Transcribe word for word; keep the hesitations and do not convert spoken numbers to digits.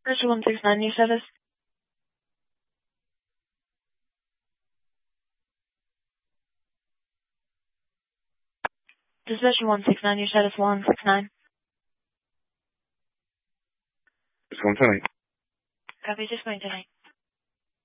Dispatcher one six nine, your status? Dispatcher one six nine, your status one six nine. It's going tonight. Copy, just going tonight.